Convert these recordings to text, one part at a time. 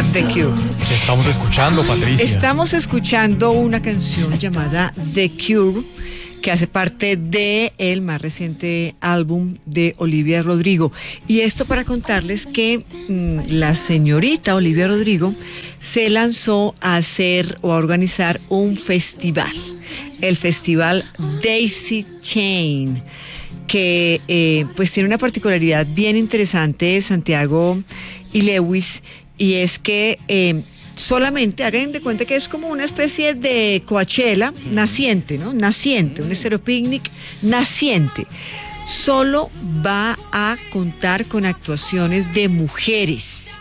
The Cure. ¿Qué estamos escuchando, Patricia? Estamos escuchando una canción llamada The Cure, que hace parte de el más reciente álbum de Olivia Rodrigo. Y esto para contarles que la señorita Olivia Rodrigo se lanzó a hacer o a organizar un festival, el festival Daisy Chain, que pues tiene una particularidad bien interesante, Santiago y Lewis, y es que solamente hagan de cuenta que es como una especie de Coachella naciente, ¿no? Naciente, un estéreo picnic naciente. Solo va a contar con actuaciones de mujeres,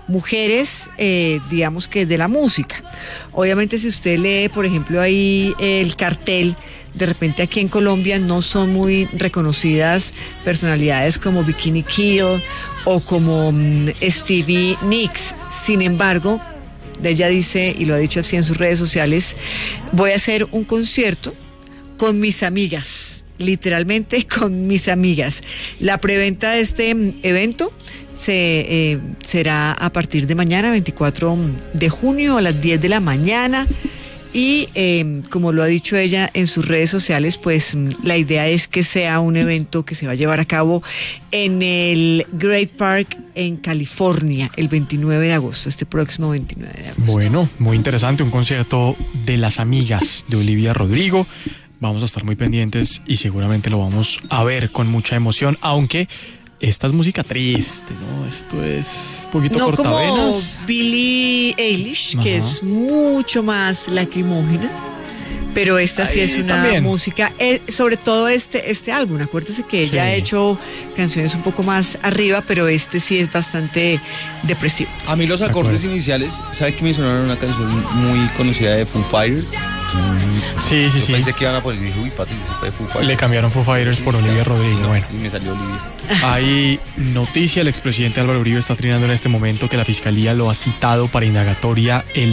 digamos que de la música. Obviamente, si usted lee, por ejemplo, ahí el cartel, de repente aquí en Colombia no son muy reconocidas personalidades como Bikini Kill o como Stevie Nicks. Sin embargo, ella dice, y lo ha dicho así en sus redes sociales, voy a hacer un concierto con mis amigas, literalmente con mis amigas. La preventa de este evento será a partir de mañana, 24 de junio, a las 10 de la mañana. Y como lo ha dicho ella en sus redes sociales, pues la idea es que sea un evento que se va a llevar a cabo en el Great Park en California el 29 de agosto, este próximo 29 de agosto. Bueno, muy interesante, un concierto de las amigas de Olivia Rodrigo. Vamos a estar muy pendientes y seguramente lo vamos a ver con mucha emoción, aunque esta es música triste, ¿no? Esto es un poquito cortavenas. Como Billie Eilish, que es mucho más lacrimógena, pero esta sí es una también música, sobre todo este álbum. Acuérdese que ella ha hecho canciones un poco más arriba, pero este sí es bastante depresivo. A mí los acordes iniciales, ¿sabe que me sonaron una canción muy conocida de Foo Fighters? Sí. Pensé que iban a poner, dije, uy, Patricia, de Foo Fighters. Le cambiaron Foo Fighters por Olivia Rodrigo, no, bueno. Y me salió Olivia. Hay noticia, el expresidente Álvaro Uribe está trinando en este momento que la Fiscalía lo ha citado para indagatoria el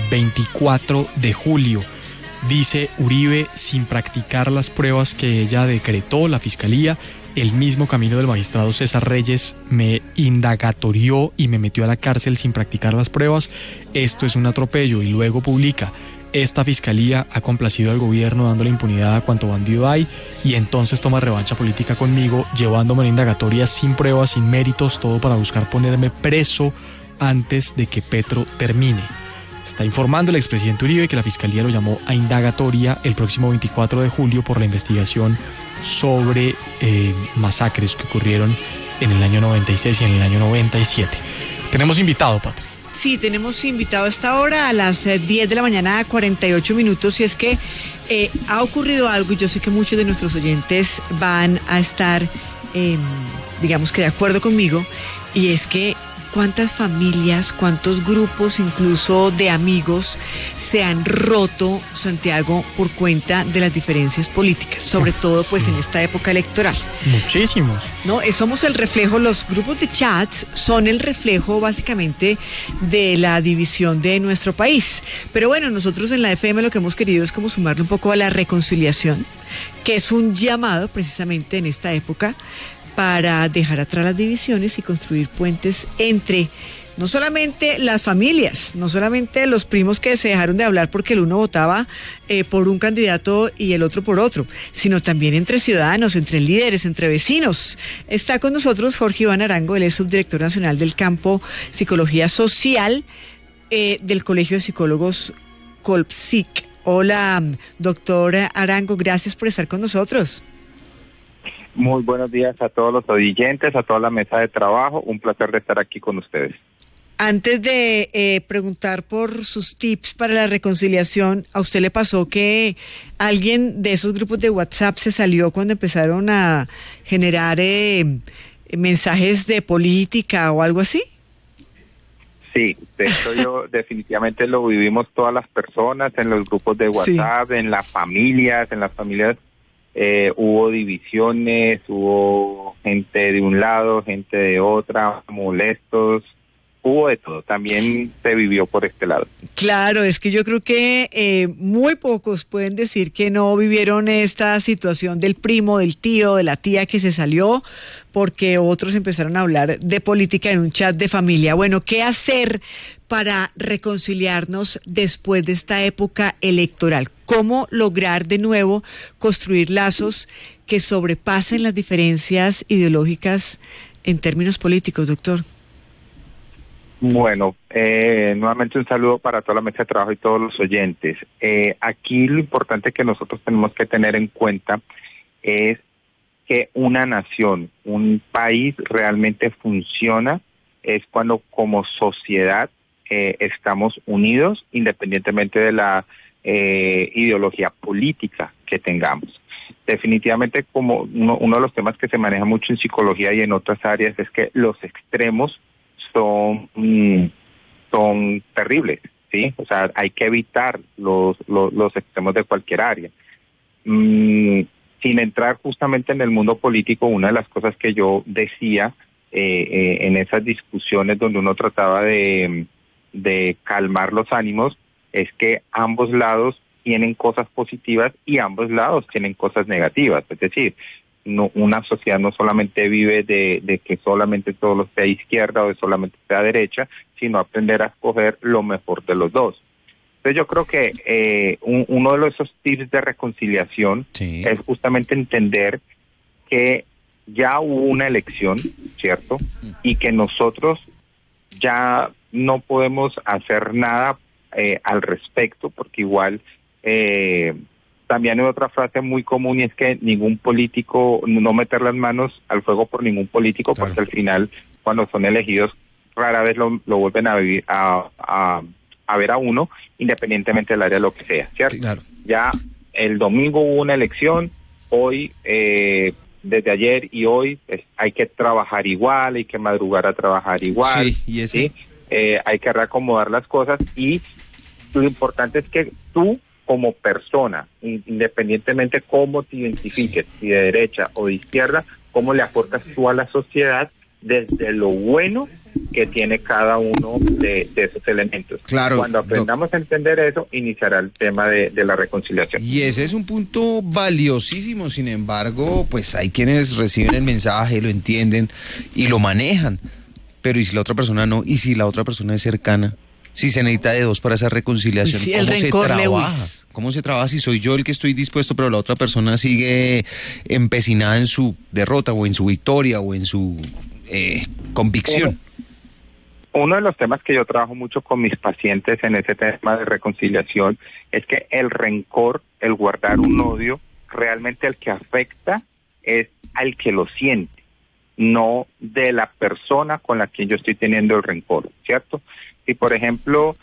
24 de julio. Dice Uribe, sin practicar las pruebas que ella decretó, la Fiscalía, el mismo camino del magistrado César Reyes me indagatorió y me metió a la cárcel sin practicar las pruebas. Esto es un atropello. Y luego publica: esta fiscalía ha complacido al gobierno dándole impunidad a cuanto bandido hay y entonces toma revancha política conmigo, llevándome a una indagatoria sin pruebas, sin méritos, todo para buscar ponerme preso antes de que Petro termine. Está informando el expresidente Uribe que la fiscalía lo llamó a indagatoria el próximo 24 de julio por la investigación sobre masacres que ocurrieron en el año 96 y en el año 97. Tenemos invitado, Patri. Sí, tenemos invitado a esta hora a las 10 de la mañana, 48 minutos, y es que ha ocurrido algo y yo sé que muchos de nuestros oyentes van a estar, digamos que de acuerdo conmigo, y es que cuántas familias, cuántos grupos incluso de amigos se han roto, Santiago, por cuenta de las diferencias políticas, sobre todo pues en esta época electoral. Muchísimos. No, somos el reflejo, los grupos de chats son el reflejo básicamente de la división de nuestro país. Pero bueno, nosotros en la FM lo que hemos querido es como sumarle un poco a la reconciliación, que es un llamado precisamente en esta época para dejar atrás las divisiones y construir puentes entre no solamente las familias, no solamente los primos que se dejaron de hablar porque el uno votaba por un candidato y el otro por otro, sino también entre ciudadanos, entre líderes, entre vecinos. Está con nosotros Jorge Iván Arango, él es subdirector nacional del campo Psicología Social del Colegio de Psicólogos Colpsic. Hola, doctor Arango, gracias por estar con nosotros. Muy buenos días a todos los oyentes, a toda la mesa de trabajo. Un placer de estar aquí con ustedes. Antes de preguntar por sus tips para la reconciliación, ¿a usted le pasó que alguien de esos grupos de WhatsApp se salió cuando empezaron a generar mensajes de política o algo así? Sí, de hecho yo definitivamente lo vivimos todas las personas en los grupos de WhatsApp, sí. En las familias hubo divisiones, hubo gente de un lado, gente de otra, molestos, hubo de todo, también se vivió por este lado. Claro, es que yo creo que muy pocos pueden decir que no vivieron esta situación del primo, del tío, de la tía que se salió, porque otros empezaron a hablar de política en un chat de familia. Bueno, ¿qué hacer para reconciliarnos después de esta época electoral? ¿Cómo lograr de nuevo construir lazos que sobrepasen las diferencias ideológicas en términos políticos, doctor? Bueno, nuevamente un saludo para toda la mesa de trabajo y todos los oyentes. Aquí lo importante que nosotros tenemos que tener en cuenta es que una nación, un país realmente funciona es cuando como sociedad estamos unidos independientemente de la ideología política que tengamos. Definitivamente como uno de los temas que se maneja mucho en psicología y en otras áreas es que los extremos son terribles, ¿sí? O sea, hay que evitar los extremos de cualquier área. Sin entrar justamente en el mundo político, una de las cosas que yo decía en esas discusiones donde uno trataba de calmar los ánimos es que ambos lados tienen cosas positivas y ambos lados tienen cosas negativas. Es decir, una sociedad no solamente vive de que solamente todo sea izquierda o solamente sea derecha, sino aprender a escoger lo mejor de los dos. Entonces yo creo que uno de esos tips de reconciliación es justamente entender que ya hubo una elección, ¿cierto? Y que nosotros ya no podemos hacer nada al respecto, porque igual también hay otra frase muy común y es que ningún político, no meter las manos al fuego por ningún político, claro, porque al final cuando son elegidos rara vez lo vuelven a vivir, a ver a uno, independientemente del área de lo que sea, ¿cierto? Claro. Ya el domingo hubo una elección, hoy, desde ayer y hoy, hay que trabajar igual, hay que madrugar a trabajar igual, sí, y ¿sí? Hay que reacomodar las cosas y lo importante es que tú como persona, independientemente cómo te identifiques, si de derecha o de izquierda, cómo le aportas tú a la sociedad desde lo bueno que tiene cada uno de esos elementos. Claro. Cuando aprendamos a entender eso, iniciará el tema de la reconciliación. Y ese es un punto valiosísimo, sin embargo, pues hay quienes reciben el mensaje, lo entienden y lo manejan, pero ¿y si la otra persona no? ¿Y si la otra persona es cercana? Si se necesita de dos para esa reconciliación, sí, ¿cómo se trabaja? ¿Cómo se trabaja si soy yo el que estoy dispuesto, pero la otra persona sigue empecinada en su derrota o en su victoria o en su convicción? Uno de los temas que yo trabajo mucho con mis pacientes en ese tema de reconciliación es que el rencor, el guardar un odio, realmente el que afecta es al que lo siente, no de la persona con la que yo estoy teniendo el rencor, ¿cierto? Si, por ejemplo,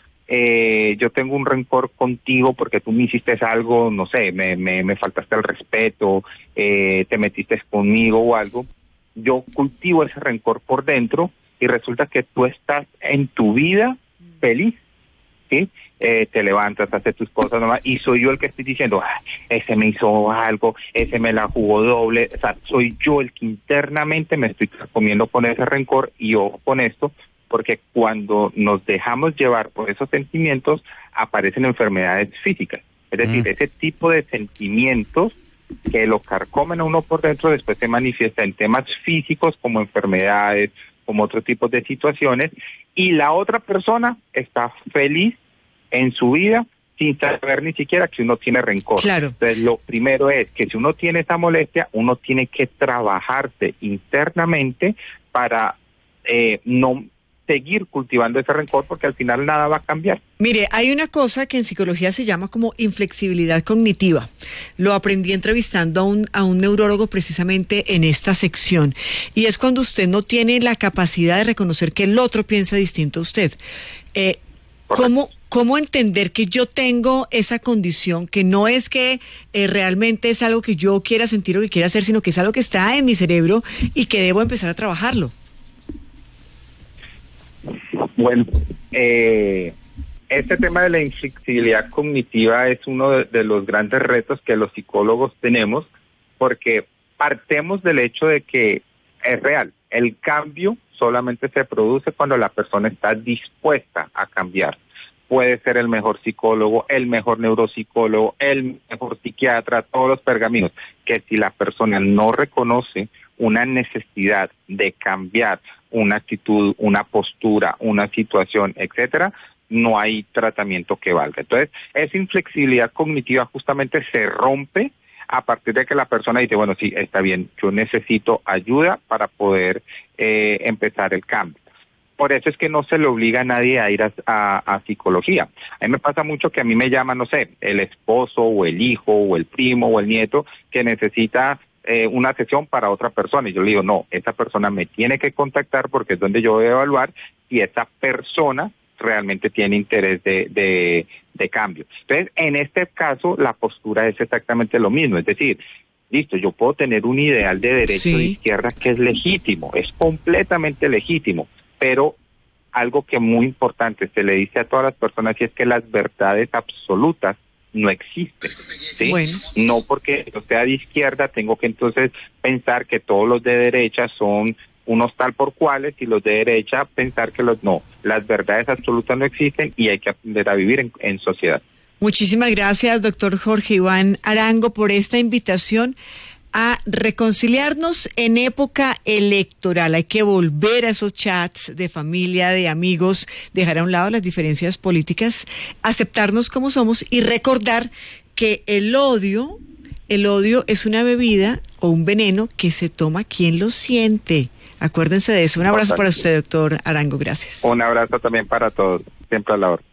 yo tengo un rencor contigo porque tú me hiciste algo, no sé, me faltaste el respeto, te metiste conmigo o algo, yo cultivo ese rencor por dentro y resulta que tú estás en tu vida feliz, ¿sí? Te levantas, haces tus cosas nomás, y soy yo el que estoy diciendo, ese me hizo algo, ese me la jugó doble, o sea, soy yo el que internamente me estoy comiendo con ese rencor, y ojo con esto, porque cuando nos dejamos llevar por esos sentimientos, aparecen enfermedades físicas. Es decir, ese tipo de sentimientos que lo carcomen a uno por dentro, después se manifiesta en temas físicos como enfermedades, como otro tipo de situaciones, y la otra persona está feliz en su vida sin saber ni siquiera que uno tiene rencor. Claro. Entonces, lo primero es que si uno tiene esa molestia, uno tiene que trabajarse internamente para no seguir cultivando ese rencor, porque al final nada va a cambiar. Mire, hay una cosa que en psicología se llama como inflexibilidad cognitiva. Lo aprendí entrevistando a un neurólogo precisamente en esta sección. Y es cuando usted no tiene la capacidad de reconocer que el otro piensa distinto a usted. ¿Cómo entender que yo tengo esa condición, que no es que realmente es algo que yo quiera sentir o que quiera hacer, sino que es algo que está en mi cerebro y que debo empezar a trabajarlo? Bueno, este tema de la inflexibilidad cognitiva es uno de los grandes retos que los psicólogos tenemos, porque partemos del hecho de que es real. El cambio solamente se produce cuando la persona está dispuesta a cambiar. Puede ser el mejor psicólogo, el mejor neuropsicólogo, el mejor psiquiatra, todos los pergaminos, que si la persona no reconoce una necesidad de cambiar una actitud, una postura, una situación, etcétera, no hay tratamiento que valga. Entonces, esa inflexibilidad cognitiva justamente se rompe a partir de que la persona dice, bueno, sí, está bien, yo necesito ayuda para poder empezar el cambio. Por eso es que no se le obliga a nadie a ir a psicología. A mí me pasa mucho que a mí me llama, no sé, el esposo o el hijo o el primo o el nieto que necesita una sesión para otra persona. Y yo le digo, no, esa persona me tiene que contactar porque es donde yo voy a evaluar si esa persona realmente tiene interés de cambio. Entonces, en este caso, la postura es exactamente lo mismo. Es decir, listo, yo puedo tener un ideal de derecha o de izquierda que es legítimo, es completamente legítimo, pero algo que es muy importante, se le dice a todas las personas, y es que las verdades absolutas no existen, ¿sí? Bueno. No porque yo sea de izquierda, tengo que entonces pensar que todos los de derecha son unos tal por cuales, y los de derecha pensar que los no. Las verdades absolutas no existen y hay que aprender a vivir en sociedad. Muchísimas gracias, doctor Jorge Iván Arango, por esta invitación a reconciliarnos en época electoral. Hay que volver a esos chats de familia, de amigos, dejar a un lado las diferencias políticas, aceptarnos como somos y recordar que el odio es una bebida o un veneno que se toma quien lo siente. Acuérdense de eso. Un abrazo para usted, doctor Arango. Gracias. Un abrazo también para todos. Siempre a la hora.